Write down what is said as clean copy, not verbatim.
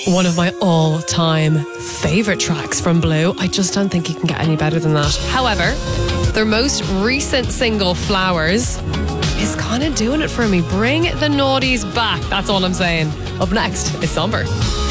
One of my all-time favourite tracks from Blue. I just don't think you can get any better than that. However, their most recent single, Flowers, is kind of doing it for me. Bring the naughties back. That's all I'm saying. Up next is Somber.